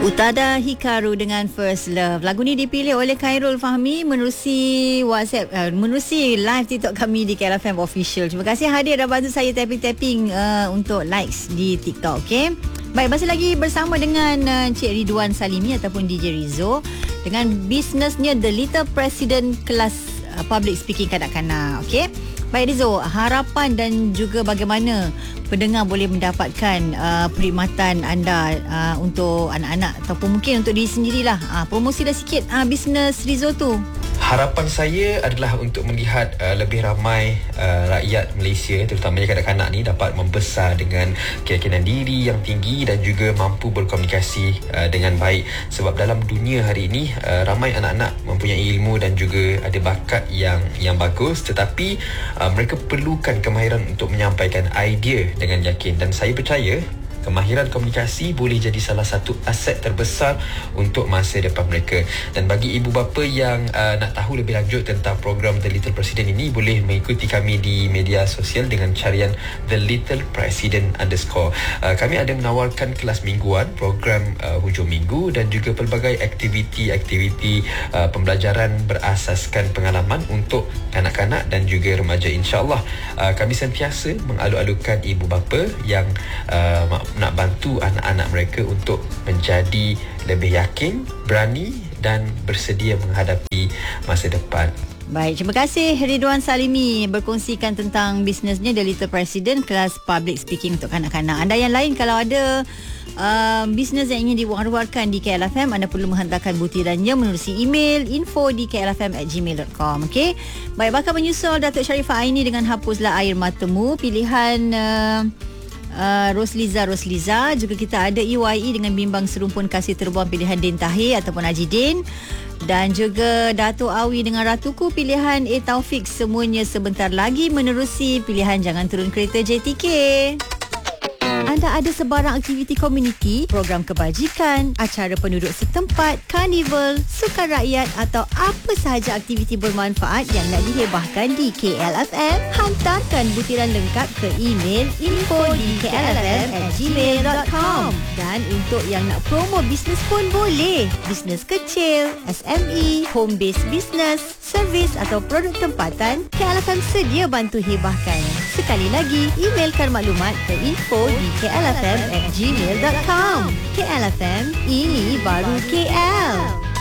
Utada Hikaru dengan First Love. Lagu ni dipilih oleh Khairul Fahmi menerusi WhatsApp, menerusi live TikTok kami di KLFM Official. Terima kasih hadir dan bantu saya tapping-tapping untuk likes di TikTok. Okay? Baik, masih lagi bersama dengan Cik Ridwan Salimi ataupun DJ Rizzo dengan bisnesnya The Little President, kelas public speaking kanak-kanak. Okay? Baik Rizzo, harapan dan juga bagaimana pendengar boleh mendapatkan perkhidmatan anda untuk anak-anak ataupun mungkin untuk diri sendirilah. Promosilah sikit bisnes Rizzo tu. Harapan saya adalah untuk melihat lebih ramai rakyat Malaysia, terutamanya kanak-kanak ni, dapat membesar dengan keyakinan diri yang tinggi dan juga mampu berkomunikasi dengan baik. Sebab dalam dunia hari ini ramai anak-anak mempunyai ilmu dan juga ada bakat yang bagus, tetapi mereka perlukan kemahiran untuk menyampaikan idea dengan yakin. Dan saya percaya kemahiran komunikasi boleh jadi salah satu aset terbesar untuk masa depan mereka. Dan bagi ibu bapa yang nak tahu lebih lanjut tentang program The Little President ini, boleh mengikuti kami di media sosial dengan carian The Little President _ Kami ada menawarkan kelas mingguan, program hujung minggu dan juga pelbagai aktiviti pembelajaran berasaskan pengalaman untuk kanak-kanak dan juga remaja. InsyaAllah kami sentiasa mengalu-alukan ibu bapa yang nak bantu anak-anak mereka untuk menjadi lebih yakin, berani dan bersedia menghadapi masa depan. Baik, terima kasih Ridwan Salimi berkongsikan tentang bisnesnya The Little President, kelas public speaking untuk kanak-kanak. Anda yang lain kalau ada bisnes yang ingin diwar-warkan di KLFM, anda perlu menghantarkan butirannya menerusi email info@klfm@gmail.com. Okey. Baik, bakal menyusul Datuk Sharifah Aini dengan Hapuslah Air Matamu, pilihan Rosliza. Juga kita ada EYE dengan Bimbang Serumpun Kasih Terbuang, pilihan Din Tahir ataupun Haji Din. Dan juga Datuk Awi dengan Ratuku, pilihan A Taufik. Semuanya sebentar lagi menerusi pilihan Jangan Turun Kereta JTK. Anda ada sebarang aktiviti komuniti, program kebajikan, acara penduduk setempat, karnival, sukan rakyat atau apa sahaja aktiviti bermanfaat yang nak dihebahkan di KLFM? Hantarkan butiran lengkap ke email info@klfm@gmail.com. Dan untuk yang nak promo bisnes pun boleh. Bisnes kecil, SME, home based business, servis atau produk tempatan, KLFM sedia bantu hebahkan. Sekali lagi, emailkan maklumat ke info@klfm@gmail.com. KLFM, ini baru KL.